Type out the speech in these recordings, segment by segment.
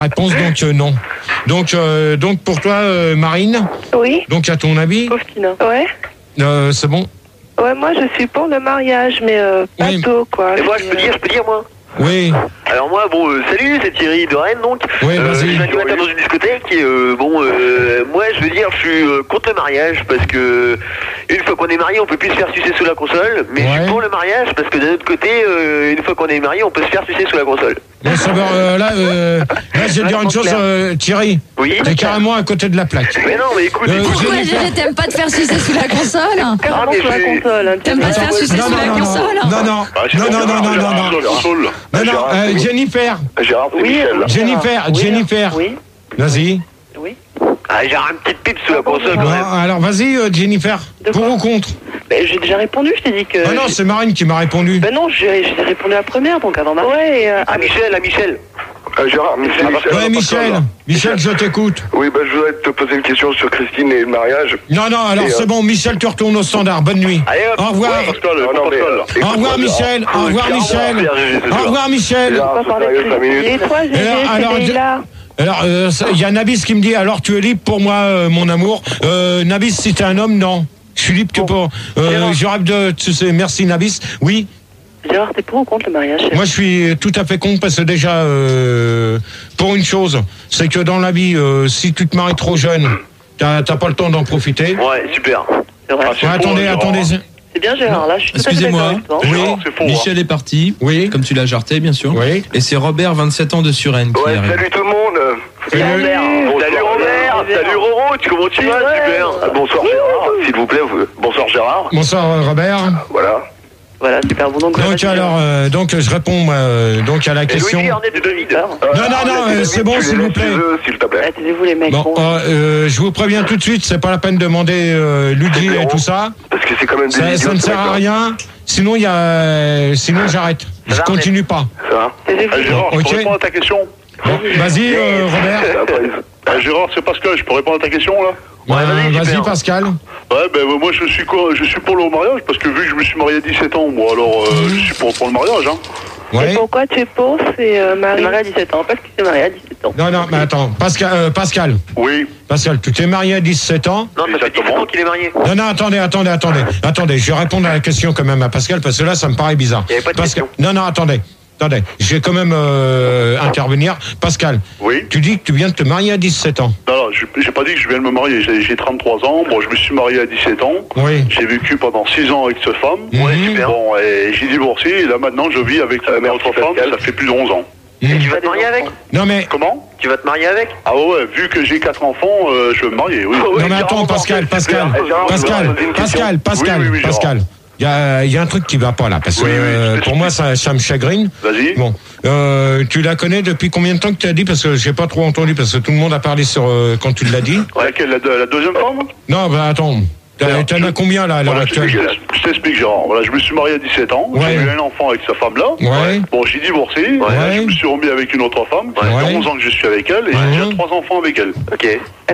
Réponse donc non. Donc pour toi, Marine. Oui. Donc à ton avis. Faustina. Ouais. C'est bon. Ouais, moi je suis pour le mariage, mais pas tôt, quoi. Et moi, je peux dire, moi. Oui. Alors moi, salut, c'est Thierry de Rennes, donc. Oui, vas-y. Je suis animateur dans une discothèque et moi, je veux dire, je suis contre le mariage parce que une fois qu'on est marié, on peut plus se faire sucer sous la console, mais je suis pour le mariage parce que d'un autre côté, une fois qu'on est marié, on peut se faire sucer sous la console. Bon, ça va, là, je vais dire une chose, Thierry. Oui. T'es carrément à côté de la plaque. Mais non, mais écoute. Pourquoi t'aimes pas te faire sucer sous la console? Carrément sous la console. T'aimes pas te faire sucer sous la console? Non. Jennifer. Gérard, c'est Michel. Jennifer. Oui. Vas-y. Oui. Ah, j'ai un petit pipe sous la console quand même. Alors vas-y, Jennifer. Pour ou contre? J'ai déjà répondu, je t'ai dit que... Ah non, c'est Marine qui m'a répondu. Ben non, j'ai répondu à la première, donc avant Marine. Ouais, Michel. Gérard, Michel. Ouais, Michel, je t'écoute. Oui, je voudrais te poser une question sur Christine et le mariage. Non, alors c'est bon, Michel, tu retournes au standard. Bonne nuit. Allez, hop. Au revoir. Au revoir, Michel. Au revoir, Michel. Et toi, j'ai là. Alors, il y a Nabis qui me dit, alors tu es libre pour moi, mon amour. Nabis, si t'es un homme, non. Je suis libre que pour... je rêve de... Tu sais, merci Nabis. Oui. Gérard, t'es pour ou contre le mariage? Moi, je suis tout à fait contre parce que déjà, pour une chose, c'est que dans la vie, si tu te maries trop jeune, t'as pas le temps d'en profiter. Ouais, super. C'est vrai. Attendez. C'est bien Gérard, là, je suis tout à fait Excusez-moi, d'accord avec toi. Oui. Michel est parti, comme tu l'as jarté bien sûr. Oui. Et c'est Robert, 27 ans de Suresnes qui arrive. Salut tout le monde. Salut Robert. Salut Roro, comment tu vas? Super. Bonsoir Gérard, s'il vous plaît. Bonsoir Gérard. Bonsoir Robert. Voilà, super. Bon, donc alors, je réponds donc à la question. Louis Arnett de David. Non, c'est bon, s'il vous plaît. S'il te plaît. Attendez-vous les mecs. Bon, je vous préviens tout de suite, c'est pas la peine de demander Luigi et tout ça. Parce que c'est quand même des idiots. Ça ne sert à rien. Sinon, j'arrête. Je continue pas. Ça va. Gérard, je peux répondre à ta question? Bon, vas-y, Robert. Gérard, c'est Pascal, je peux répondre à ta question là? Vas-y, Pascal. Ouais, moi je suis pour le mariage parce que vu que je me suis marié à 17 ans, moi alors je suis pour le mariage. Hein. Et pourquoi tu es pour? C'est marié à 17 ans, parce qu'il s'est marié à 17 ans. Non, mais attends, Pascal. Oui. Pascal, tu t'es marié à 17 ans? Non, ça fait 17 ans qu'il est marié. Non, attendez, je vais répondre à la question quand même à Pascal parce que là ça me paraît bizarre. Il n'y avait pas de question. Non, attendez, je vais quand même intervenir. Pascal, oui. Tu dis que tu viens de te marier à 17 ans. Non, j'ai pas dit que je viens de me marier, j'ai 33 ans, bon, je me suis marié à 17 ans, j'ai vécu pendant 6 ans avec cette femme, bon, et j'ai divorcé, et là maintenant je vis avec une autre femme, ça fait plus de 11 ans. Et tu vas te marier avec? Non mais... Comment? Tu vas te marier avec? Ah ouais, vu que j'ai 4 enfants, je vais me marier, oui. Non mais attends, Pascal. Il y a un truc qui va pas là, parce que pour moi ça me chagrine. Vas-y. Bon, tu la connais depuis combien de temps que tu as dit? Parce que j'ai pas trop entendu, parce que tout le monde a parlé sur quand tu l'as dit. Laquelle, la deuxième femme? Non, attends. T'en as combien là à l'heure actuelle? Je t'explique, Gérard. Voilà, je me suis marié à 17 ans. J'ai eu un enfant avec sa femme-là. Bon, j'ai divorcé. Je me suis remis avec une autre femme. Ça fait 11 ans que je suis avec elle et j'ai déjà 3 enfants avec elle. Ok. À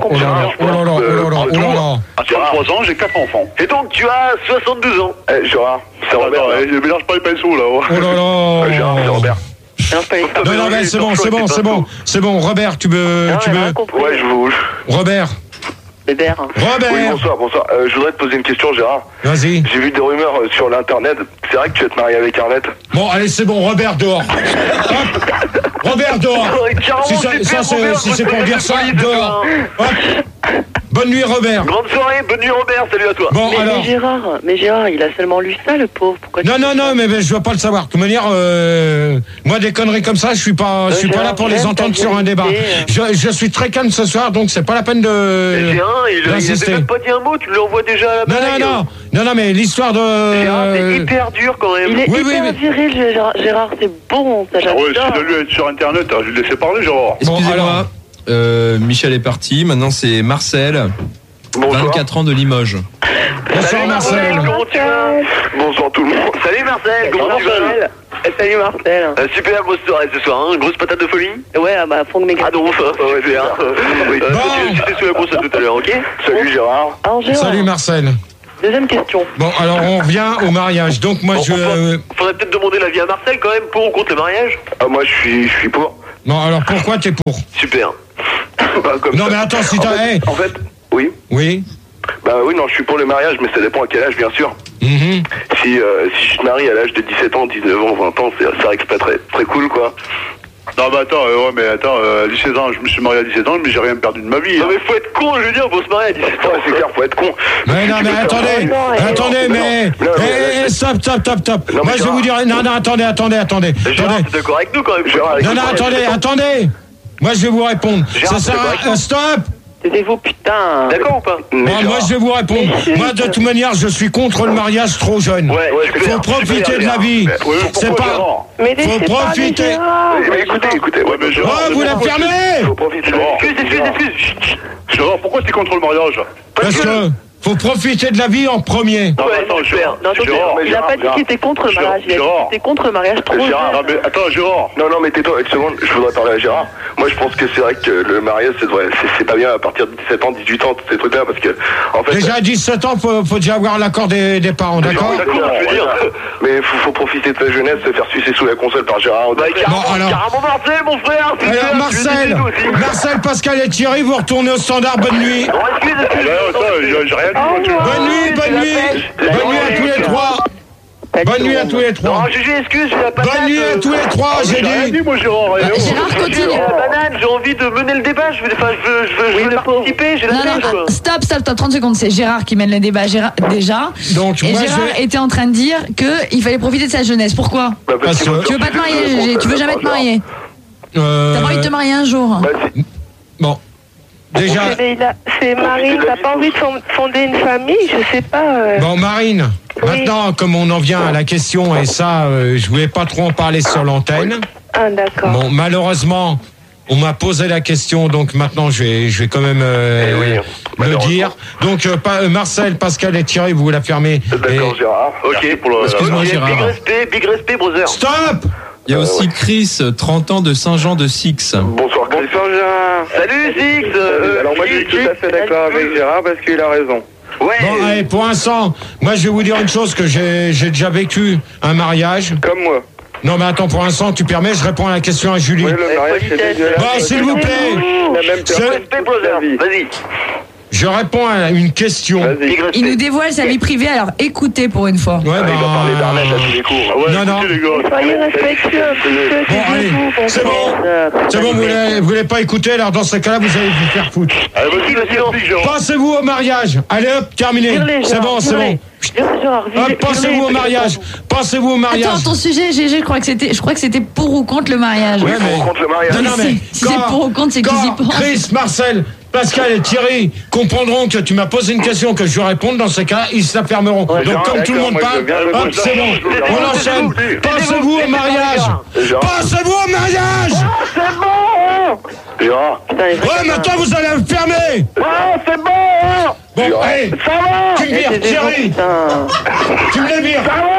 33 ans, j'ai 4 enfants. Et donc, tu as 72 ans. Gérard, c'est Robert. Je mélange pas les pinceaux là. Gérard, c'est Robert. Non, mais c'est bon. Robert, tu veux... Ouais, je vous... Robert. Bébert. Robert. Oui, bonsoir. Je voudrais te poser une question, Gérard. Vas-y. J'ai vu des rumeurs sur l'internet. C'est vrai que tu vas te marier avec Arnett? Bon, allez, c'est bon, Robert dehors. Hop. Robert dehors. Si c'est pour dire ça, dehors. Hop. Bonne nuit, Robert. Grande soirée, bonne nuit, Robert. Salut à toi. Bon, alors. Mais Gérard, il a seulement lu ça, le pauvre. Pourquoi Non, mais je veux pas le savoir. De toute manière, moi, des conneries comme ça, je suis pas là pour les entendre sur un débat. Je suis très calme ce soir, donc c'est pas la peine de. Il avait même pas dit un mot, tu l'envoies déjà à la blague. Non, mais l'histoire de... Gérard, c'est hyper dur quand même. Il est hyper viril, Gérard, c'est bon, ça j'adore. Ouais, si de lui être sur internet, je vais le laisser parler, Gérard. Excusez-moi, Michel est parti, maintenant c'est Marcel, 24 ans de Limoges. Bonsoir Marcel. Comment tu vas? Bonsoir tout le monde. Salut Marcel, comment tu vas? Salut Marcel. Super grosse soirée ce soir, hein. Grosse patate de folie. Ouais, fond de méga. Ah non, ça, ouais, c'est j'étais sur la grosse tout à l'heure, ok? Salut Gérard. Salut Marcel. Deuxième question. Bon, alors on revient au mariage. Donc moi Faudrait peut-être demander l'avis à Marcel quand même, pour ou contre le mariage? Moi je suis pour. Non, alors pourquoi t'es pour? Super. Non, mais attends, si t'as... En fait, oui. Oui. Bah oui, non, je suis pour le mariage, mais ça dépend à quel âge, bien sûr. Si je te marie à l'âge de 17 ans, 19 ans, 20 ans, ça risque pas très, très cool, quoi. Non, mais attends, à 17 ans, je me suis marié à 17 ans, mais j'ai rien perdu de ma vie. Non, mais faut être con, je veux dire, faut se marier à 17 ans. Ouais, c'est clair, faut être con. Mais non, mais attendez, mais... Stop. Moi, je vais vous dire... Non, attendez. Gérard, t'es d'accord avec nous, quand même. Non, attendez. Moi, je vais vous répondre. Ça sert à... Stop. Taisez-vous, putain. D'accord ou pas? Moi, je vais vous répondre. Moi, de toute manière, je suis contre le mariage trop jeune. Faut profiter de la vie. C'est pas... Faut profiter. Mais écoutez. Vous la fermez. Faut profiter. Excuse. Gérard, pourquoi t'es contre le mariage? Parce que... Faut profiter de la vie en premier. Non, mais attends, Gérard. Il a pas dit qu'il était contre le mariage. Il a dit qu'il était contre le mariage trop jeune. Non, mais attends, Gérard. Non, mais tais-toi une seconde, je voudrais parler à Gérard. Moi, je pense que c'est vrai que le mariage, c'est pas bien à partir de 17 ans, 18 ans, tous ces trucs-là, parce que, en fait... Déjà à 17 ans, faut déjà avoir l'accord des parents, d'accord? Mais faut profiter de sa jeunesse, se faire sucer sous la console par Gérard. Carrément Marcel, mon frère. Alors, Marcel, Pascal et Thierry, vous retournez au standard, bonne nuit. Non, excuse. J'ai rien dit. Bonne nuit à tous les trois. Bonne nuit à tous les trois. Non, Gégé, excuse, j'ai la banane. Bonne nuit à tous les trois, j'ai dit. Moi, Gérard. Gérard, continue. J'ai la banane, j'ai envie de mener le débat, je veux participer, j'ai la Non, stop, 30 secondes, c'est Gérard qui mène le débat déjà. Donc, et Gérard était en train de dire qu'il fallait profiter de sa jeunesse. Pourquoi? Parce que... Tu veux pas te marier, Gégé? Tu veux jamais te marier? T'as pas envie de te marier un jour? Bon. Déjà... C'est Marine, t'as pas envie de fonder une famille? Je sais pas. Bon, Marine, maintenant, comme on en vient à la question, et ça, je voulais pas trop en parler sur l'antenne. Ah, d'accord. Bon, malheureusement, on m'a posé la question, donc maintenant, je vais quand même le dire. Donc, Marcel, Pascal et Thierry, vous la fermez. D'accord, Gérard. Ok. Excuse-moi, Gérard. Big respect, brother. Stop! Il y a aussi Chris, 30 ans de Saint-Jean de Six. Bonsoir, Chris. Bonsoir, Gérard. Salut, Six. Alors, moi, je suis tout à fait d'accord avec Gérard parce qu'il a raison. Ouais. Bon, allez, pour l'instant, moi, je vais vous dire une chose, que j'ai déjà vécu un mariage. Comme moi. Non, mais attends, pour l'instant, tu permets, je réponds à la question à Julie. Oui, le mariage, c'est dégueulasse. Bon, s'il vous plaît. La même personne. Respect, brother. Vas-y. Je réponds à une question. Il nous dévoile sa vie privée, alors écoutez pour une fois. Ouais, Il va parler d'Arnett à tous les coups. Non. Soyez respectueux un petit peu. Bon, allez, c'est bon, vous voulez pas écouter, alors dans ce cas-là, vous allez vous faire foutre. Passez-vous au mariage. Allez hop, terminé. C'est bon. Passez-vous au mariage. Attends, ton sujet, Gégé, je crois que c'était pour ou contre le mariage. Ouais, mais... contre le mariage. Non, mais si c'est pour ou contre, c'est qu'ils y pensent. Chris, Marcel, Pascal et Thierry comprendront que tu m'as posé une question que je vais répondre, dans ces cas, ils se la fermeront. Donc comme tout le monde parle, hop, c'est bon. On enchaîne. Passez-vous au mariage. Passez-vous au mariage. C'est bon. Gérard. Ouais, maintenant vous allez me fermer. C'est bon. Bon, allez. Ça va. Tu me vires, Thierry. Tu me les vires.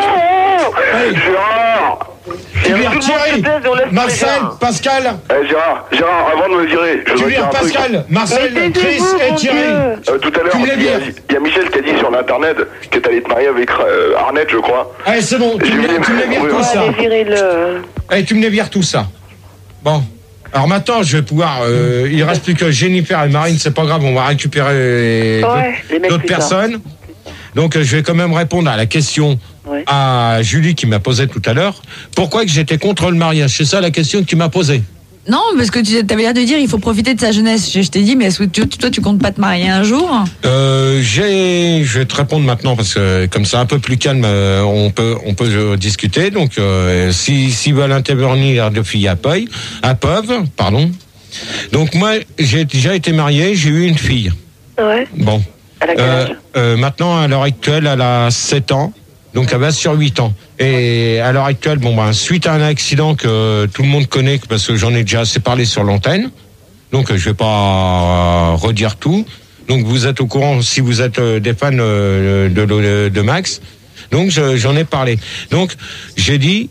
Allez. Gérard. Tu vires Thierry, Marcel, Pascal. Gérard, avant de me virer, je Tu veux dire vires un truc. Pascal, Marcel, Chris et Thierry. Tout à l'heure, il y a Michel qui a dit sur l'internet que t'allais te marier avec Arnett, je crois. Allez, c'est bon, tu me les vires tout ça. Allez, tu me les vires tout ça. Bon. Alors maintenant, je vais pouvoir... il reste plus que Jennifer et Marine, c'est pas grave, on va récupérer d'autres personnes. Donc, je vais quand même répondre à la question à Julie qui m'a posée tout à l'heure. Pourquoi que j'étais contre le mariage? C'est ça la question que tu m'as posée. Non, parce que tu avais l'air de dire il faut profiter de sa jeunesse. Je t'ai dit, mais est-ce que toi, tu comptes pas te marier un jour? Je vais te répondre maintenant parce que comme c'est un peu plus calme, on peut discuter. Donc, s'ils veulent intervenir de filles à peuvent, pardon. Donc moi, j'ai déjà été marié, j'ai eu une fille. Ouais. Bon. Maintenant, à l'heure actuelle, elle a 7 ans. Donc elle va sur 8 ans. Et à l'heure actuelle, suite à un accident que tout le monde connaît, parce que j'en ai déjà assez parlé sur l'antenne, donc je vais pas redire tout. Donc vous êtes au courant si vous êtes des fans de Max. Donc j'en ai parlé. Donc j'ai dit,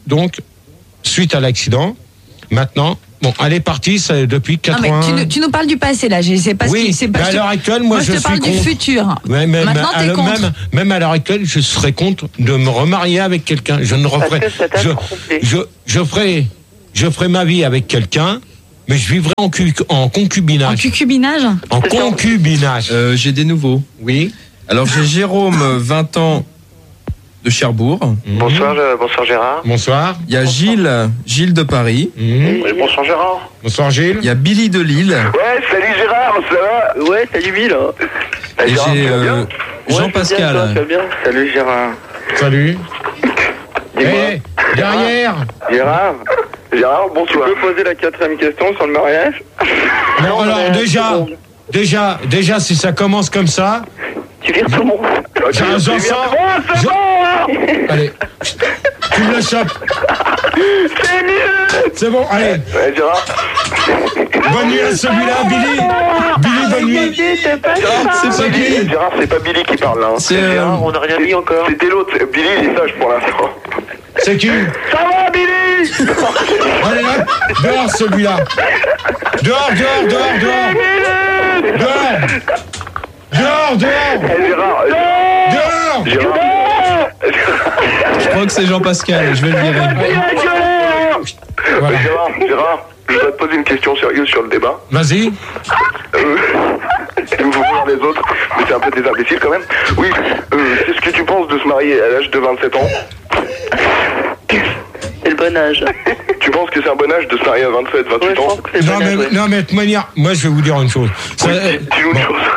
suite à l'accident, maintenant, elle est partie depuis 80... Non, mais tu nous parles du passé, là. Je sais pas oui, ce qui... à l'heure actuelle, moi je te parle du futur. Maintenant, t'es contre. Même à l'heure actuelle, je serais contre de me remarier avec quelqu'un. Je ne referai... je ferai ma vie avec quelqu'un, mais je vivrai en concubinage. En concubinage ? En concubinage. J'ai des nouveaux. Oui. Alors j'ai Jérôme, 20 ans, de Cherbourg. Bonsoir Gérard. Bonsoir. Il y a Gilles de Paris. Oui, bonsoir Gérard. Bonsoir Gilles. Il y a Billy de Lille. Ouais, salut Gérard, ça va? Ouais, salut Bill. Et j'ai Jean-Pascal. Ouais, bien. Salut Gérard. Salut. Hé, derrière. Gérard, bonsoir. Tu peux poser la 4e question sur le mariage? Non, alors déjà, si ça commence comme ça. Tu vires tout le monde. J'en sors. Allez, tu me le chopes. C'est mieux. C'est bon, allez. Ouais, Gérard. Bonne nuit à celui-là, Billy. Billy, bonne nuit. C'est pas Billy. Gérard, c'est pas Billy qui parle là. C'est Gérard, on n'a rien dit encore. C'était l'autre. Billy, il est sage pour l'instant. C'est qui? Ça va, Billy? Allez, là, dehors celui-là. Dehors. Je crois que c'est Jean-Pascal, je vais le virer. Voilà. Gérard, je voudrais te poser une question sérieuse sur le débat. Vas-y. Vous voir les autres, mais c'est un peu des imbéciles quand même. Oui, qu'est-ce que tu penses de se marier à l'âge de 27 ans? C'est le bon âge. Tu penses que c'est un bon âge de se marier à 27, 28 ans? Non, mais de toute manière, moi je vais vous dire une chose. Dis-nous une chose.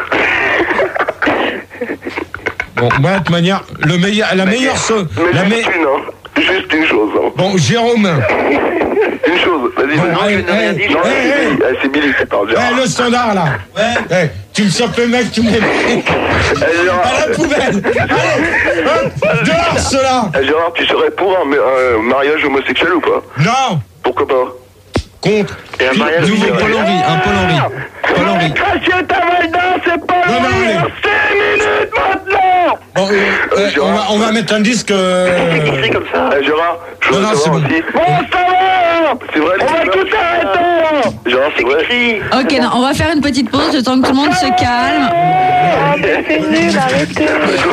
Bon, moi de toute manière, la meilleure chose. Juste une chose. Hein. Bon, Jérôme. Une chose, vas-y. C'est Billy qui parle. Le standard là. Ouais. Tu me sors le mec, tu me mets à la poubelle. Allez, hop, dehors cela. Gérard, tu serais pour un mariage homosexuel ou pas? Non. Pourquoi pas? Contre. Et un mariage nouveau Paul Henry. Cracher ta valda, c'est pas Non, 6 minutes maintenant. Bon, on va mettre un disque. Écrit comme ça. Gérard, je veux savoir aussi. Bon, ça va. C'est vrai. On va tout arrêter. Gérard, c'est vrai. Ok, non, on va faire une petite pause, le temps que tout le monde se calme. C'est nul, arrêtez.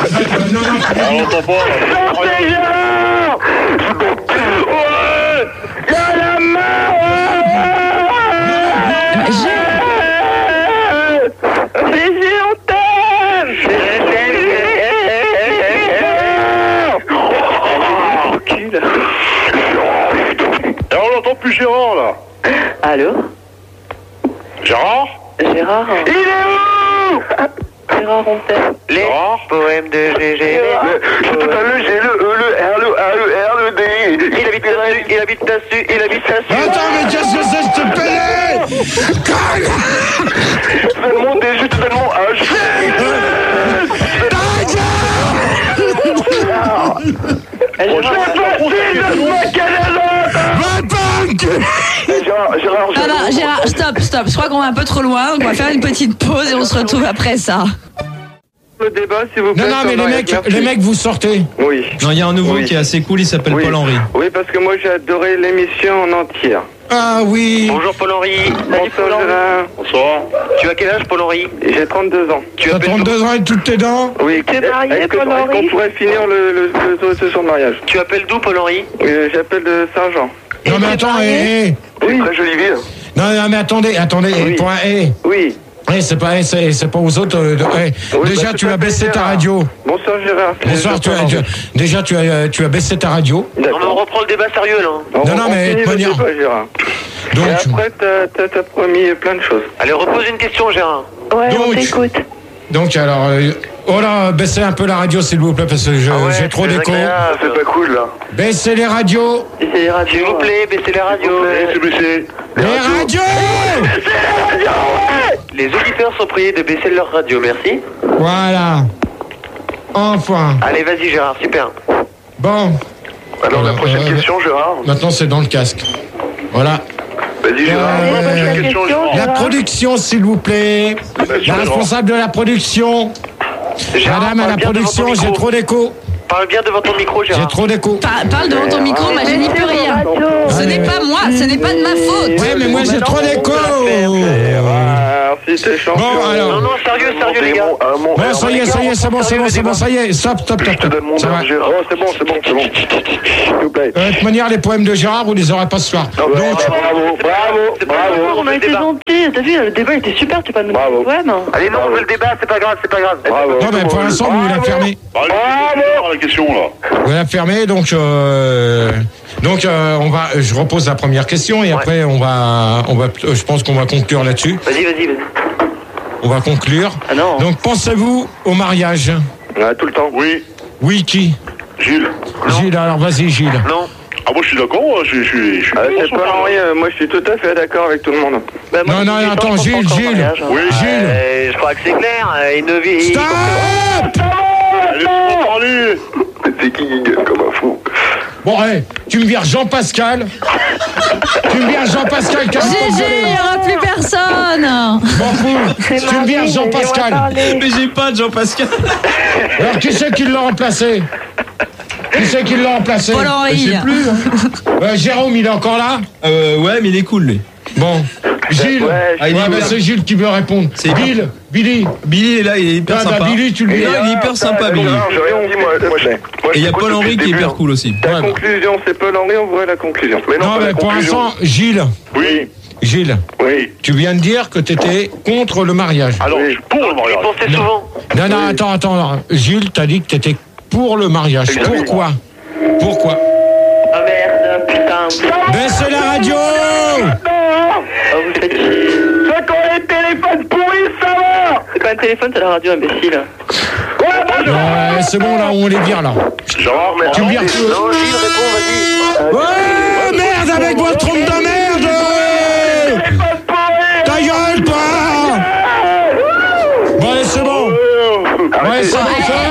Sortez, Gérard. Ouais. Y'a la main. Baiser, on t'aime. Et on n'entend plus Gérard là. Allô? Gérard? Gérard. Il est où? Gérard, on t'aime. Les poèmes de GG. Le D. Il habite là-dessus. Attends, mais qu'est-ce que c'est, je te paye? Tellement déjà, tellement H. Gérard, stop. Je crois qu'on va un peu trop loin, donc on va faire une petite pause et on se retrouve après ça. Le débat, s'il vous plaît. Non, mais les mecs, vous sortez. Oui. Non, il y a un nouveau qui est assez cool, il s'appelle Paul Henry. Oui, parce que moi j'ai adoré l'émission en entière. Ah oui. Bonjour Paul-Henri. Bonsoir Gérard. Bonsoir. Tu as quel âge Paul-Henri? J'ai 32 ans. Tu as 32 ans et toutes tes dents? Oui. Tu es marié, Est-ce Paul-Henri? qu'on pourrait finir le sur le mariage? Tu appelles d'où Paul-Henri? J'appelle de Saint-Jean. Non mais attends, Oui. Très jolie ville. Non mais attendez, Oui. pour un Oui. c'est pas aux autres. Déjà, tu as baissé ta radio. Bonsoir Gérard. Bonsoir. Tu as baissé ta radio. Non, mais on reprend le débat sérieux là. Non, mais de manière. Donc. Et après, t'as promis plein de choses. Allez, repose une question, Gérard. Ouais, on t'écoute. Donc alors, baissez un peu la radio s'il vous plaît parce que j'ai trop d'écho. C'est pas cool là. Baissez les radios. Baissez les radios. S'il vous plaît, baissez les radios. Les radios. Les auditeurs sont priés de baisser leur radio, merci. Voilà. Enfin. Allez, vas-y Gérard, super. Bon. Alors la prochaine question, Gérard. Maintenant c'est dans le casque. Voilà. Vas-y Gérard. La production s'il vous plaît. La responsable de la production. Madame à la production, j'ai trop d'écho. Parle bien devant ton micro, Gérard. J'ai trop d'écho. Parle devant ton micro, moi je n'y peux rien. Ce n'est pas moi, ce n'est pas de ma faute. Ouais, mais moi j'ai trop d'écho. Si j'étais chanceux. Bon, alors. Non, sérieux, les gars. Bon, ça y est, c'est bon, ça y est. Stop. Je te donne mon nom, Gérard. Oh, c'est bon. S'il vous plaît. De toute manière, les poèmes de Gérard, vous les aurez pas ce soir. Donc, bravo. On a été gentils. T'as vu, le débat était super. Tu pas de poème. Allez, non, on veut le débat, c'est pas grave. Bravo. Non, mais pour l'instant, vous la fermez. Bravo. La question, là. Vous la fermez, donc je repose la première question et après je pense qu'on va conclure là-dessus. Vas-y. On va conclure. Ah non. Donc pensez-vous au mariage? Tout le temps. Oui. Oui, qui? Gilles. Gilles, alors vas-y Gilles. Non. Ah, moi, je suis d'accord. Je suis. C'est pas Henri, moi, je suis tout à fait d'accord avec tout le monde. Non, attends, Gilles. Oui, Gilles. Je crois que c'est clair. Stop! Laisse-moi parler. C'est qui gueule comme un fou? Bon, allez, tu me vires Jean-Pascal. GG, il n'y aura plus personne. M'en fous. Tu me vires Jean-Pascal. Mais j'ai pas de Jean-Pascal. Alors, qui c'est qui l'a remplacé? Paul-Henri. Je sais plus. Jérôme, il est encore là? Ouais, mais il est cool, lui. Bon. Gilles. C'est Gilles qui veut répondre. C'est Billy. Billy est là, il est hyper sympa. Billy, tu le dis. Il est hyper sympa, Billy. J'ai rien dit, moi. Et il y a Paul-Henri qui est hyper cool aussi. La conclusion, c'est Paul-Henri, on voit la conclusion. Mais Non, mais pour l'instant, Gilles. Oui. Gilles, tu viens de dire que tu étais contre le mariage. Alors, je suis pour le mariage. Tu pensais souvent. Non, attends. Gilles, t'as dit que tu étais pour le mariage. Pourquoi? Ah merde, putain. Baissez la radio! Vous faites chier. C'est quand les téléphones pourris, ça va! C'est pas un téléphone, c'est la radio, imbécile. Ouais, c'est bon, là, on les vire, là. Genre, Tu me vires tout. Non, Gilles, réponds, vas-y. Ouais, merde, avec votre trompe de merde! Ta gueule, toi! Bon, allez, c'est bon. Ouais, ça va faire.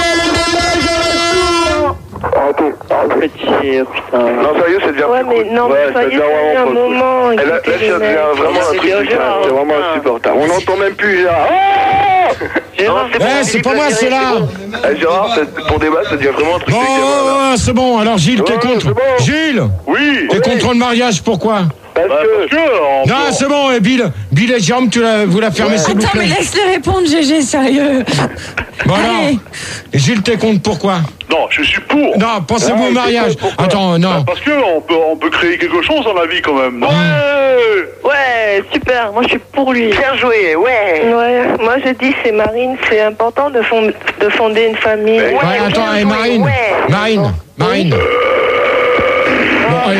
Vous faites chier, putain. Non, sérieux, ça devient. Ouais, mais non, mais ça sérieux, devient c'est un vraiment moment. Là, ça devient vraiment un truc c'est vraiment insupportable. On n'entend même plus Gérard. Gérard, C'est pas moi, c'est là. Gérard, pour débat, ça devient vraiment un truc Bon, c'est bon. Alors, Gilles, t'es contre. Gilles, oui. t'es contre le mariage, pourquoi? Parce que. Non, c'est bon, et Bill et Jérôme, vous la fermez, s'il vous Attends, mais plaît. laisse-les répondre, GG, sérieux. Bon, alors, Allez. Gilles, t'es contre, pourquoi? Non, je suis pour. Non, pensez-vous au mariage. Attends, non. Parce que on peut créer quelque chose dans la vie quand même. ouais, super, moi je suis pour lui. Bien joué, ouais. Ouais, moi je dis c'est Marine, c'est important de fonder une famille. Ouais, attends, et Marine. Marine. Bon, allez.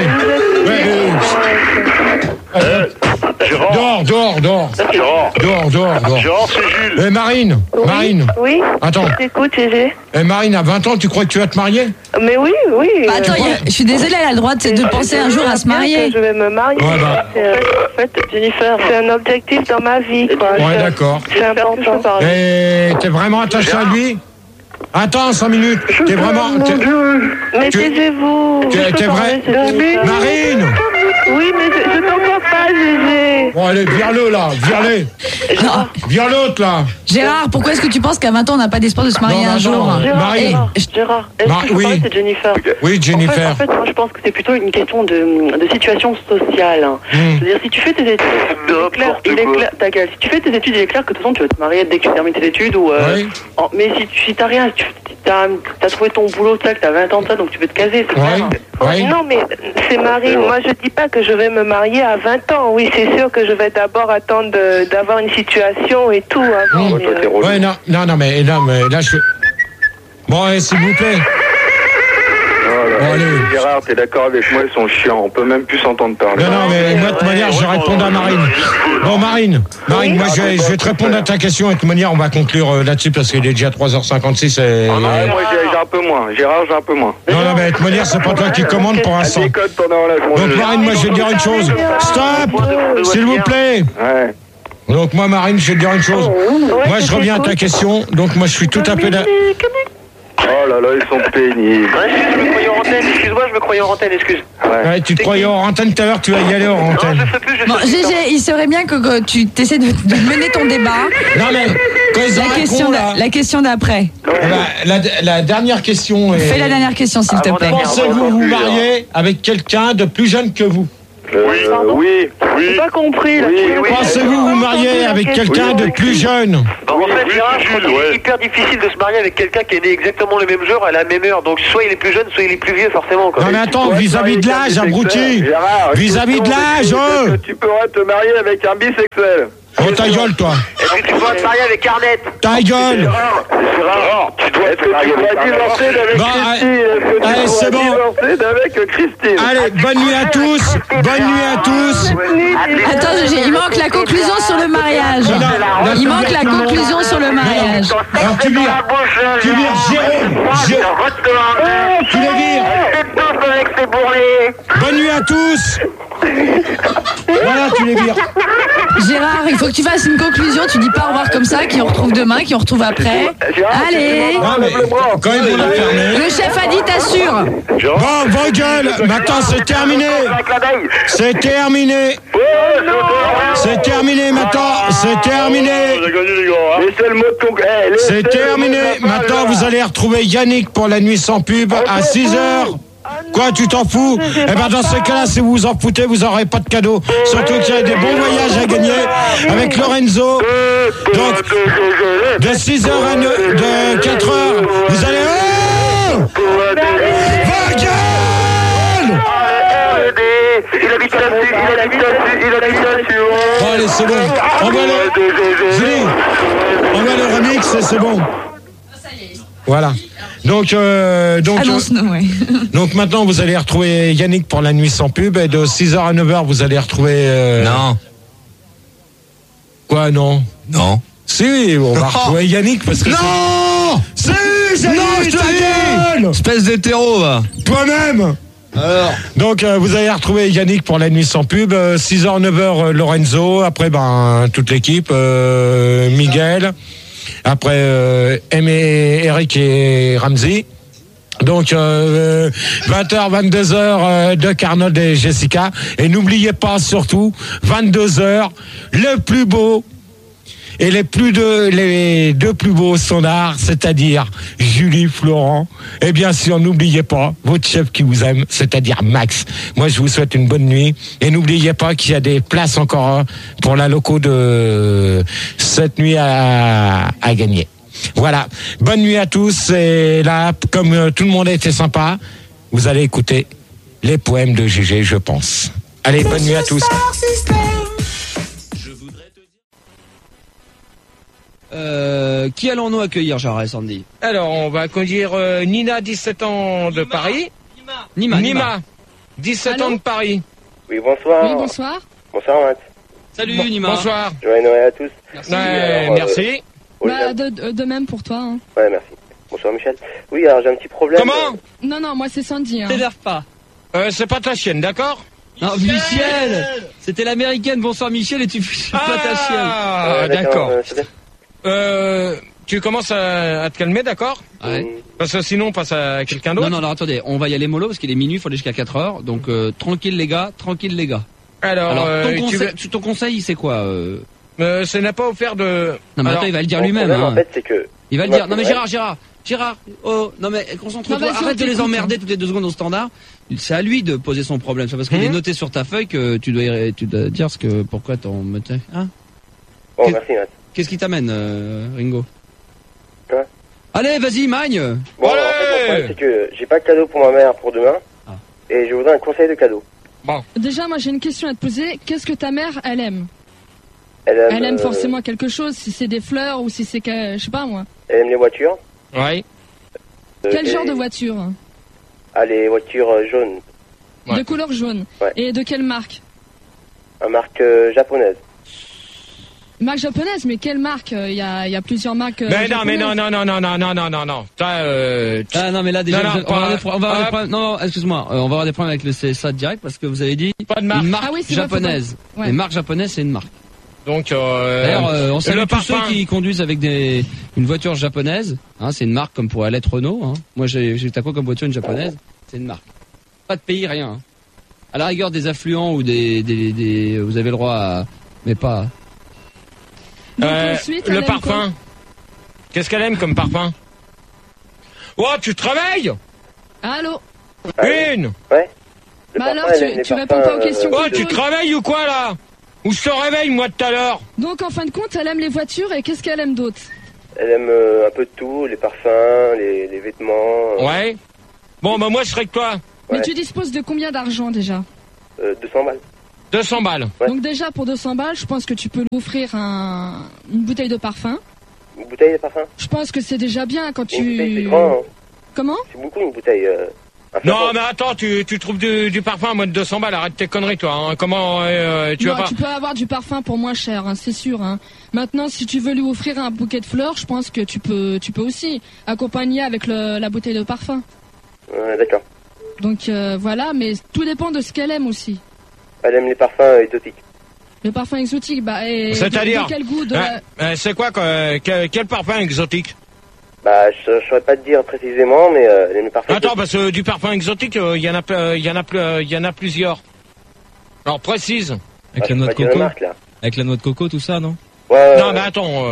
Gérard. Dehors. Gérard, c'est Gilles. Marine. Oui. Attends. Je t'écoute, GG. Marine, à 20 ans, tu crois que tu vas te marier? Mais oui. Bah, attends, je suis désolée, elle a le droit de penser un jour à se marier. Je vais me marier. Ouais, bah. En fait, Jennifer, c'est un objectif dans ma vie, quoi. Ouais, d'accord. C'est important. Et t'es vraiment attaché à lui? Attends, 5 minutes. T'es vraiment... Mais taisez-vous. T'es vrai? Marine! Oui, mais je t'entends pas, GG. Bon, allez, vire-le, là. Vire l'autre, là. Gérard, pourquoi est-ce que tu penses qu'à 20 ans, on n'a pas d'espoir de se marier un jour? Marine. Gérard, est-ce que je peux parler de Jennifer? Oui, Jennifer. En fait, moi, je pense que c'est plutôt une question de situation sociale. C'est-à-dire, si tu fais tes études, il est clair, ta gueule. Si tu fais tes études, il est clair que de toute façon, tu vas te marier dès que tu termines tes études. Ou, mais si t'as rien, t'as trouvé ton boulot, que t'as 20 ans de ça, donc tu veux te caser, c'est clair. Non, mais c'est Marine. Moi, je dis pas que je vais me marier à 20 ans. Oui, c'est sûr que je vais d'abord attendre d'avoir une situation et tout avant. Ouais, non, mais là, je... Bon, allez, s'il vous plaît. Bon, allez. Gérard, t'es d'accord avec moi, ils sont chiants. On peut même plus s'entendre parler. Non, mais moi, de toute manière, je réponds à Marine. Bon, Marine, moi, je vais te répondre à ta question. Et de toute manière, on va conclure là-dessus parce qu'il est déjà 3h56. Moi, j'ai un peu moins. Gérard, j'ai un peu moins. Non, mais de toute manière, c'est pas toi qui commande pour l'instant. Donc, Marine, moi, je vais te dire une chose. Stop! S'il vous plaît! Ouais. Donc, moi, Marine, je vais te dire une chose. Moi, je reviens à ta question. Donc, moi, je suis tout à fait là. Oh là là, ils sont pénibles. Je me croyais en antenne, excuse-moi, excuse. Ouais, tu te croyais hors antenne tout à l'heure, tu vas y aller hors antenne. Non, je sais plus, Bon, GG, il serait bien que tu essaies de mener ton débat. Non, mais quand ils la question d'après. La dernière question est... Fais la dernière question, s'il te plaît. Pensez-vous vous marier avec quelqu'un de plus jeune que vous? Oui. J'ai pas compris. Pensez-vous vous marier avec quelqu'un de plus jeune? En fait, Gérard, je trouve qu'il est hyper difficile de se marier avec quelqu'un qui est né exactement le même jour à la même heure. Donc soit il est plus jeune, soit il est plus vieux, forcément. Non mais attends, vis-à-vis de l'âge, abruti. Vis-à-vis de l'âge, Tu pourrais te marier avec un bisexuel. Oh ta gueule toi. Est-ce que tu pourrais te marier avec Arnett? Ta gueule. Gérard, tu dois te marier avec c'est bon. avec Christine. Allez, bonne nuit à tous. Bonne nuit à tous. Attends, il manque la conclusion sur le mariage. Il manque la conclusion sur le mariage. Alors tu vires Jérôme. Tu les vires. Bonne nuit à tous. Voilà, tu les vires. Gérard, il faut que tu fasses une conclusion. Tu dis pas au revoir comme ça, qui on retrouve demain, qui on retrouve après. Allez. Non, mais quand ils vont la fermer. Le chef a dit t'assures. Bon, vos gueules. Maintenant, c'est terminé. C'est terminé. C'est terminé maintenant. C'est terminé. C'est terminé. Maintenant, vous allez retrouver Yannick pour la nuit sans pub à 6h. Quoi, tu t'en fous? Eh ben dans ce cas-là, si vous vous en foutez, vous n'aurez pas de cadeau. Surtout qu'il y a des bons voyages à gagner avec Lorenzo. Donc, de 6h à 9, de 4h, vous allez... Oh, va gueule! Bon, allez, c'est bon. On va le remix et c'est bon. Voilà. Donc maintenant vous allez retrouver Yannick pour la nuit sans pub et de 6h à 9h vous allez retrouver Non. Quoi non? Non. Si, on va retrouver Yannick parce que non. Si, Yannick, ta gueule! Espèce d'hétéro va. Toi-même. Alors. Donc vous allez retrouver Yannick pour la nuit sans pub, 6h 9h Lorenzo, après toute l'équipe, Miguel. Après Eric et Ramsey. Donc 20h, 22h de Carnot et Jessica. Et n'oubliez pas surtout 22h, le plus beau et les deux plus beaux sonars, c'est-à-dire Julie, Florent. Et bien sûr, n'oubliez pas votre chef qui vous aime, c'est-à-dire Max. Moi, je vous souhaite une bonne nuit. Et n'oubliez pas qu'il y a des places encore pour la loco de cette nuit à gagner. Voilà. Bonne nuit à tous. Et là, comme tout le monde a été sympa, vous allez écouter les poèmes de Gégé, je pense. Allez, bonne nuit à tous. Qui allons-nous accueillir, Jarret, Sandy? Alors, on va accueillir Nina, 17 ans de Paris. Nima. 17 ans de Paris. Oui, bonsoir. Oui, bonsoir. Bonsoir, Matt. Salut, Nima. Bonsoir. Joyeux Noël à tous. Merci. Merci. De même pour toi. Hein. Ouais, merci. Bonsoir, Michel. Oui, alors j'ai un petit problème. Comment? Non, moi c'est Sandy. Hein. T'énerve pas. C'est pas ta chienne, d'accord? Non, Michel. C'était l'américaine. Bonsoir, Michel, et tu fais pas ta chienne. Ah, d'accord. Tu commences à te calmer, d'accord? Ouais. Parce que sinon on passe à quelqu'un d'autre. Non, attendez, on va y aller mollo parce qu'il est minuit, il faut aller jusqu'à 4h. Donc tranquille les gars. Alors ton conseil c'est quoi Ce n'est pas offert de... Non mais attends, il va le dire lui-même. En fait, c'est que... Il va le dire. Non mais Gérard. Oh, non mais concentre-toi. Arrête de les emmerder toutes les 2 secondes au standard. C'est à lui de poser son problème. C'est parce qu'il est noté sur ta feuille que tu dois dire pourquoi t'en mettais. Hein? Bon, merci, Matt. Qu'est-ce qui t'amène, Ringo? Quoi? Allez, vas-y, magne. Bon, en fait, mon problème, c'est que j'ai pas de cadeau pour ma mère pour demain. Et je voudrais un conseil de cadeau. Bon. Déjà, moi j'ai une question à te poser. Qu'est-ce que ta mère, elle aime? Elle aime forcément quelque chose, si c'est des fleurs ou si c'est, je sais pas moi. Elle aime les voitures. Oui. Quel genre de voiture? Ah, les voitures jaunes. Ouais. De couleur jaune. Ouais. Et de quelle marque? Une marque japonaise. Marque japonaise, mais quelle marque? Il y a plusieurs marques. Mais non. Non, mais là déjà, excuse-moi, on va avoir des problèmes avec le CSA direct parce que vous avez dit pas de marque. Une marque japonaise. Ouais. Une marque japonaise, c'est une marque. Donc, d'ailleurs, on salue tous ceux qui conduisent avec une voiture japonaise. Hein, c'est une marque comme pour Alette Renault. Hein. Moi, t'as quoi comme voiture, une japonaise? C'est une marque. Pas de pays, rien. Hein. À la rigueur, des affluents ou des vous avez le droit à, mais pas. Donc, ensuite, le parfum. Qu'est-ce qu'elle aime comme parfum? Oh, tu travailles? Allô? Une. Ouais. Bah alors, tu réponds pas aux questions. Oh, tu te réveilles ou quoi là? Ou je te réveille moi tout à l'heure? Donc en fin de compte, elle aime les voitures et qu'est-ce qu'elle aime d'autre? Elle aime un peu de tout, les parfums, les vêtements. Ouais. Bon, bah moi je serais que toi. Mais tu disposes de combien d'argent déjà? 200 balles. 200 balles. Ouais. Donc déjà pour 200 balles, je pense que tu peux lui offrir une bouteille de parfum. Une bouteille de parfum? Je pense que c'est déjà bien quand tu... Une bouteille, c'est grand, hein. Comment? C'est beaucoup une bouteille. Non, mais attends, tu trouves du parfum à moins de 200 balles, arrête tes conneries, toi. Hein. Comment tu vas pas... Tu peux avoir du parfum pour moins cher, hein, c'est sûr. Hein. Maintenant, si tu veux lui offrir un bouquet de fleurs, je pense que tu peux aussi accompagner avec la bouteille de parfum. D'accord. Donc voilà, mais tout dépend de ce qu'elle aime aussi. Elle aime les parfums exotiques. Le parfum exotique, bah, et c'est-à-dire de quel goût c'est quoi, quel parfum exotique? Bah, je saurais pas te dire précisément, mais elle aime les parfums. Attends, parce que du parfum exotique, il y en a plusieurs. Alors précise. Avec la noix de coco. Avec la noix de coco, tout ça, non? Ouais. Non, mais attends,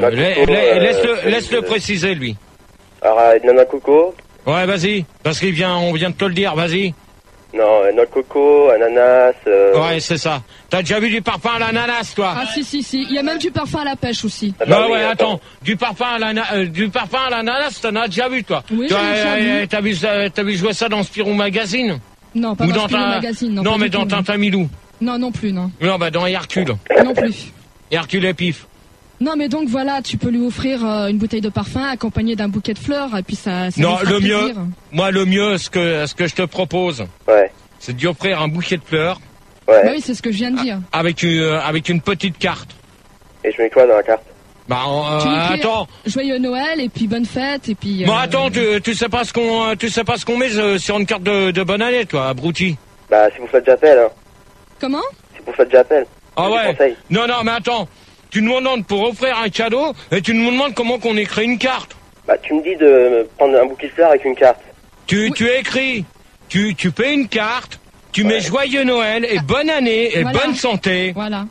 laisse-le préciser lui. Alors, de la noix de coco. Ouais, vas-y, parce qu'on vient de te le dire, vas-y. Non, noix de coco, ananas. Ouais, c'est ça. T'as déjà vu du parfum à l'ananas, toi? Ah si, il y a même du parfum à la pêche aussi. Ah bah ouais, attends, du parfum à l'ananas, t'en as déjà vu, toi? Oui, j'en ai déjà vu. T'as vu jouer ça dans Spirou Magazine? Non, pas dans Spirou Magazine, non. Non, mais dans Tintamilou. Non plus, non. Non, bah dans Hercule. Non plus. Hercule et Pif. Non, mais donc voilà, tu peux lui offrir une bouteille de parfum accompagnée d'un bouquet de fleurs, et puis ça non, lui fera plaisir. Le mieux, ce que je te propose, c'est de lui offrir un bouquet de fleurs. Ouais. Bah oui, c'est ce que je viens de dire. Avec une petite carte. Et je mets quoi dans la carte? Bah, attends. Joyeux Noël, et puis bonne fête, et puis... Bon, attends, tu sais pas ce qu'on met sur une carte de bonne année, toi, abruti. Bah, c'est pour ça que j'appelle, hein. Comment? C'est pour ça que j'appelle. Ah ouais? Non, mais attends. Tu nous demandes pour offrir un cadeau, et tu nous demandes comment qu'on écrit une carte. Bah, tu me dis de prendre un bouquet de fleurs avec une carte. Tu écris, tu payes une carte, tu mets Joyeux Noël, et bonne année, et bonne santé. Voilà.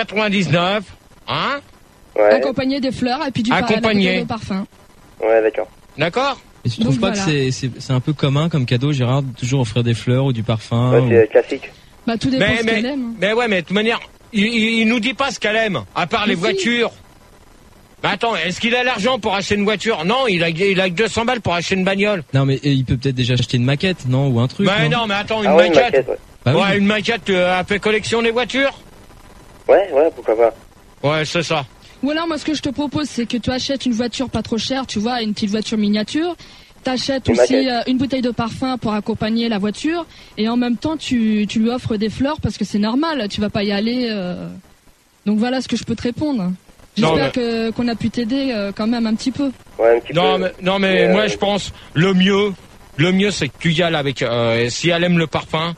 99, hein? Ouais. Accompagné des fleurs, et puis du parfum. Ouais, d'accord. D'accord? Et tu trouves pas que c'est un peu commun comme cadeau, Gérard, de toujours offrir des fleurs ou du parfum? Ouais, c'est classique. Bah, tout dépend ce qu'elle aime. Mais ouais, mais de toute manière, il nous dit pas ce qu'elle aime, à part les voitures. Mais attends, est-ce qu'il a l'argent pour acheter une voiture? Non, il a que 200 balles pour acheter une bagnole. Non, mais il peut peut-être déjà acheter une maquette, non? Ou un truc. Non, mais attends, une maquette. Bah oui. Ouais, une maquette, a fait collection des voitures? Ouais, pourquoi pas. Ouais, c'est ça. Ou alors, moi, ce que je te propose, c'est que tu achètes une voiture pas trop chère, tu vois, une petite voiture miniature. T'achètes aussi une bouteille de parfum pour accompagner la voiture, et en même temps tu lui offres des fleurs parce que c'est normal, tu vas pas y aller. Donc voilà ce que je peux te répondre. J'espère qu'on a pu t'aider quand même un petit peu. Ouais, un petit peu. Non mais moi je pense le mieux c'est que tu y ailles avec si elle aime le parfum,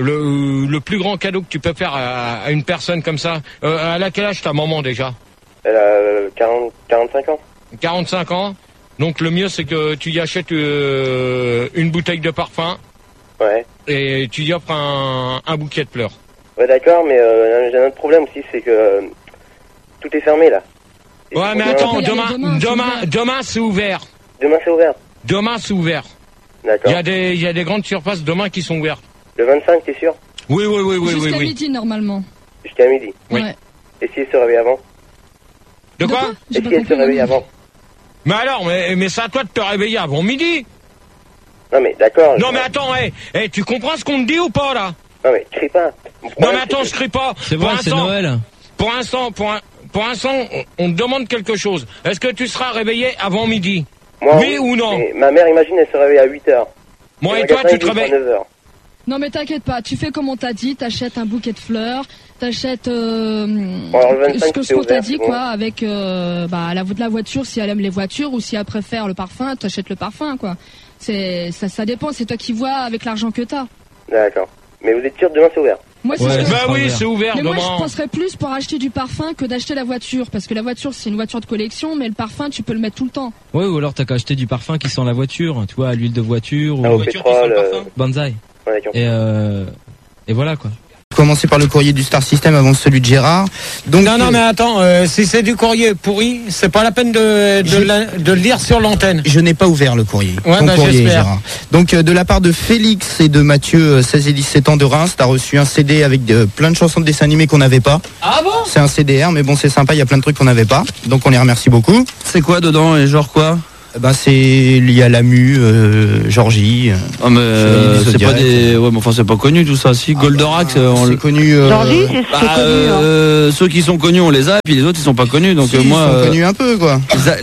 le plus grand cadeau que tu peux faire à une personne comme ça. Elle a quel âge ta maman déjà? Elle a 45 ans. 45 ans. Donc le mieux c'est que tu y achètes une bouteille de parfum. Ouais. Et tu y offres un bouquet de fleurs. Ouais, d'accord, mais j'ai un autre problème aussi, c'est que tout est fermé là. Et ouais, mais attends, demain c'est ouvert. Demain c'est ouvert. Demain c'est ouvert. D'accord. Il y a des grandes surfaces demain qui sont ouvertes. Le 25, t'es sûr? Oui. Jusqu'à midi normalement. Jusqu'à midi. Oui. Ouais. Et si elle se réveille avant? De quoi? Et si elle se réveille avant? Mais alors, mais c'est à toi de te réveiller avant midi. Non mais d'accord. Non mais attends, tu comprends ce qu'on te dit ou pas là? Non mais crie pas. Non mais attends, je crie pas. C'est vrai, c'est Noël. Pour l'instant, on te demande quelque chose. Est-ce que tu seras réveillé avant midi? Oui ou non? Mais ma mère, imagine, elle se réveille à 8h. Moi et toi, tu te réveilles à 9h. Non mais t'inquiète pas, tu fais comme on t'a dit, t'achètes un bouquet de fleurs, t'achètes ce qu'on t'a dit quoi, avec la voiture, si elle aime les voitures, ou si elle préfère le parfum, t'achètes le parfum quoi. Ça dépend, c'est toi qui vois avec l'argent que t'as. D'accord. Mais vous êtes sûr que demain c'est ouvert? Moi, oui, c'est ouvert mais demain. moi, je penserais plus pour acheter du parfum que d'acheter la voiture. Parce que la voiture, c'est une voiture de collection, mais le parfum, tu peux le mettre tout le temps. Ouais, ou alors t'as qu'à acheter du parfum qui sent la voiture, tu vois, à l'huile de voiture, ou au pétrole, Banzai. Ouais, et voilà, quoi. commencer par le courrier du Star System avant celui de Gérard. Donc, non, mais attends, si c'est du courrier pourri, c'est pas la peine de le lire sur l'antenne. Je n'ai pas ouvert le courrier. Ouais, courrier, j'espère. Gérard. Donc, de la part de Félix et de Mathieu, 16 et 17 ans de Reims, t'as reçu un CD avec plein de chansons de dessins animés qu'on n'avait pas. Ah bon? C'est un CDR, mais bon, c'est sympa, il y a plein de trucs qu'on n'avait pas. Donc, on les remercie beaucoup. C'est quoi dedans et genre quoi? C'est lié à Lamu, Georgie. Ah mais c'est pas des, ouais, mais enfin c'est pas connu tout ça. Si Goldorak, c'est connu. Georgie, c'est connu. Ceux qui sont connus, on les a, et puis les autres ils sont pas connus. Donc moi. Ils sont connus un peu quoi.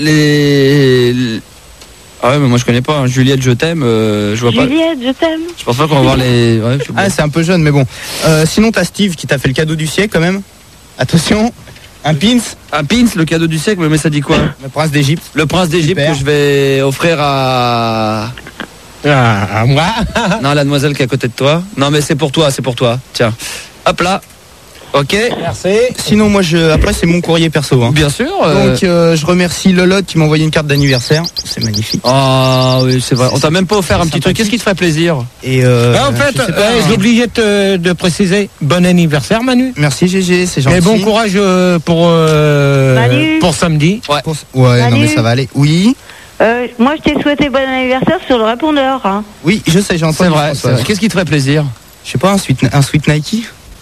Ah ouais, mais moi je connais pas. Hein. Juliette, je t'aime. Je vois pas. Juliette, je t'aime. Je pense pas qu'on va voir les. Ouais, c'est un peu jeune, mais bon. Sinon t'as Steve qui t'a fait le cadeau du siècle quand même. Attention. Un pins, le cadeau du siècle, mais ça dit quoi? Le prince d'Égypte. Le prince d'Égypte que je vais offrir à moi. Non, la demoiselle qui est à côté de toi. Non, mais c'est pour toi. Tiens, hop là. Ok. Merci. Sinon, moi, après, c'est mon courrier perso. Hein. Bien sûr. Donc, je remercie Lolotte qui m'a envoyé une carte d'anniversaire. C'est magnifique. Ah oui, c'est vrai. On t'a même pas offert un petit truc. Qu'est-ce qui te ferait plaisir? Et en fait, j'ai oublié de préciser. Bon anniversaire, Manu. Merci, GG, c'est gentil. Et bon courage pour samedi. Ouais, non mais ça va aller. Oui. Moi, je t'ai souhaité bon anniversaire sur le répondeur. Hein. Oui, je sais, j'ai entendu. C'est vrai. Qu'est-ce qui te ferait plaisir? Je sais pas, un sweet Nike.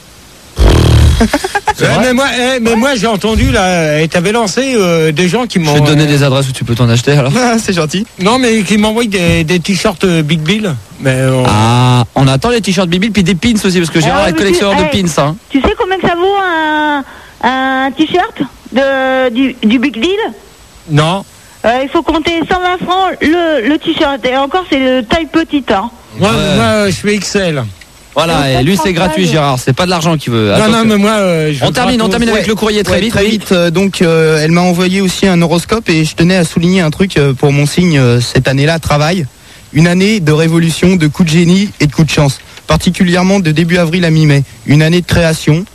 Mais moi j'ai entendu là, et t'avais lancé des gens qui m'ont. Je vais te donner des adresses où tu peux t'en acheter alors. C'est gentil. Non mais qui m'envoient des t-shirts Big Bill. Mais on attend les t-shirts Big Bill puis des pins aussi parce que Gérard est collectionneur de pins. Hein. Tu sais combien que ça vaut un t-shirt du Big Deal? Non. Il faut compter 120 francs le t-shirt et encore c'est de taille petite. Hein. Moi je fais XL. Voilà, et lui c'est gratuit Gérard, c'est pas de l'argent qu'il veut. Non, mais moi on termine avec le courrier très vite. Donc elle m'a envoyé aussi un horoscope et je tenais à souligner un truc pour mon signe cette année-là, travail. Une année de révolution, de coups de génie et de coups de chance. Particulièrement de début avril à mi-mai. Une année de création.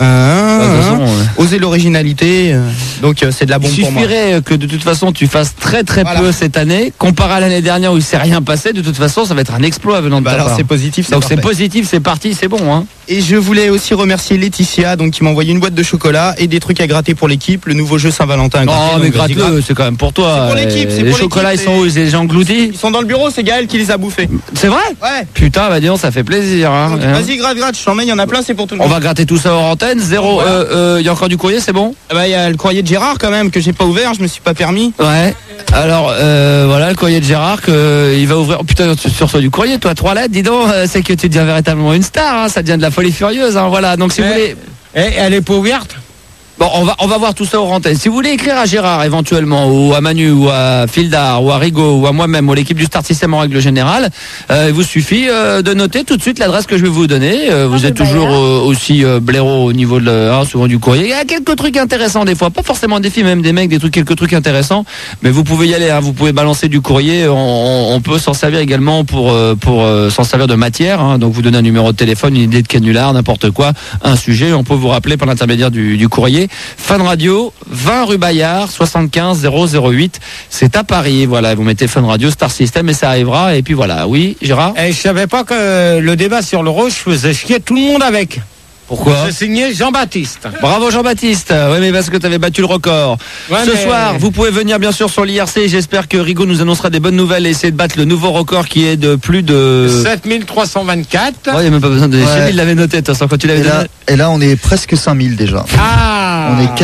Oser l'originalité, donc c'est de la bombe pour moi. Il suffirait que de toute façon tu fasses très peu cette année, comparé à l'année dernière où il s'est rien passé. De toute façon, ça va être un exploit venant de ta part. C'est positif. Donc c'est positif, c'est parti, c'est bon. Hein. Et je voulais aussi remercier Laetitia, donc qui m'a envoyé une boîte de chocolat et des trucs à gratter pour l'équipe. Le nouveau jeu Saint-Valentin. Non, mais gratte-le, c'est quand même pour toi. C'est pour l'équipe. Les chocolats, ils sont où? Les gens engloutis? Ils sont dans le bureau. C'est Gaël qui les a bouffés. C'est vrai? Ouais. Putain, bah dis donc, ça fait plaisir. Hein. Vas-y, gratte. Je t'en mets. Il y en a plein. C'est pour tout le monde. On va gratter tout ça hors antenne. Il y a encore du courrier, c'est bon? Il y a le courrier de Gérard quand même que j'ai pas ouvert, je me suis pas permis. Ouais. Alors voilà le courrier de Gérard il va ouvrir. Oh putain, tu reçois du courrier, toi, 3 lettres, dis donc, c'est que tu deviens véritablement une star, hein, ça devient de la folie furieuse, hein, voilà. Donc si vous voulez. Elle est pas ouverte? Bon, on va voir tout ça au antenne. Si vous voulez écrire à Gérard éventuellement, ou à Manu, ou à Fildar, ou à Rigaud, ou à moi-même, ou à l'équipe du Star System en règle générale, il vous suffit de noter tout de suite l'adresse que je vais vous donner. Vous êtes toujours aussi blaireau au niveau de souvent du courrier. Il y a quelques trucs intéressants des fois, pas forcément des filles, même des mecs, quelques trucs intéressants. Mais vous pouvez y aller, hein, vous pouvez balancer du courrier. On peut s'en servir également pour s'en servir de matière. Hein, donc vous donnez un numéro de téléphone, une idée de canular, n'importe quoi, un sujet. On peut vous rappeler par l'intermédiaire du courrier. Fun Radio, 20 rue Bayard, 75 008. C'est à Paris. Voilà, vous mettez Fun Radio, Star System et ça arrivera. Et puis voilà, oui, Gérard. Je savais pas que le débat sur l'euro, je faisais chier tout le monde avec. Pourquoi? J'ai signé Jean-Baptiste. Bravo Jean-Baptiste. Oui, mais parce que tu avais battu le record. Ce soir, vous pouvez venir bien sûr sur l'IRC. J'espère que Rigaud nous annoncera des bonnes nouvelles et essayer de battre le nouveau record qui est de plus de 7324. Ouais, il n'y a même pas besoin de. Il l'avait noté, de toute façon, quand tu l'avais donné. Et là, on est presque 5000 déjà. On est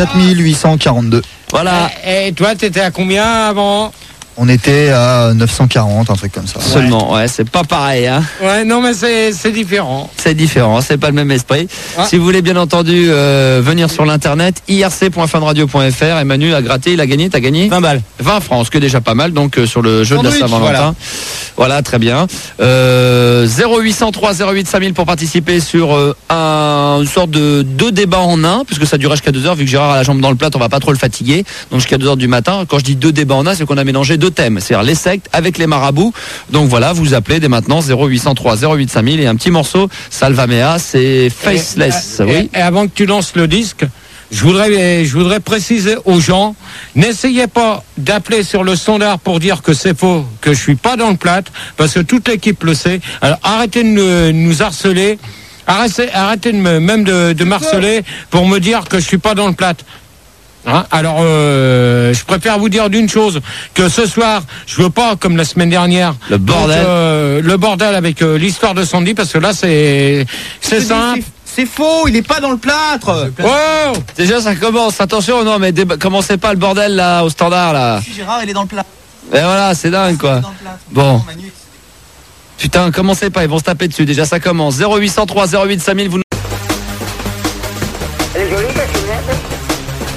4842. Voilà. Et toi, t'étais à combien avant? On était à 940, un truc comme ça. Seulement, ouais, c'est pas pareil, hein. Ouais, non, mais c'est différent. C'est différent, c'est pas le même esprit. Ah. Si vous voulez bien entendu venir sur l'internet, irc.funradio.fr, et Manu a gratté, il a gagné, t'as gagné 20 balles. 20 francs, ce qui est déjà pas mal, donc sur le jeu de la Saint-Valentin. Voilà, très bien. 0803 08 5000 pour participer sur une sorte de 2 débats en un, puisque ça dure jusqu'à 2h, vu que Gérard a la jambe dans le plat, on va pas trop le fatiguer. Donc jusqu'à 2h du matin, quand je dis 2 débats en un, c'est qu'on a mélangé 2 thèmes, c'est-à-dire les sectes avec les marabouts. Donc voilà, vous appelez dès maintenant 0803 08 5000 et un petit morceau Salva Mea, c'est Faceless. Oui. Et avant que tu lances le disque, je voudrais préciser aux gens, n'essayez pas d'appeler sur le standard pour dire que c'est faux, que je suis pas dans le plat, parce que toute l'équipe le sait. Alors arrêtez de nous harceler. Arrêtez de m'harceler pour me dire que je suis pas dans le plat. Hein, alors, je préfère vous dire d'une chose, que ce soir, je veux pas, comme la semaine dernière, le bordel avec l'histoire de Sandy, parce que là, c'est simple. C'est faux, il est pas dans le plâtre. Oh, déjà ça commence. Attention, non, mais commencez pas le bordel là au standard là. Gérard, il est dans le plâtre. Et voilà, c'est dingue quoi. Bon. Putain, commencez pas, ils vont se taper dessus. Déjà ça commence. 0803 08 5000, vous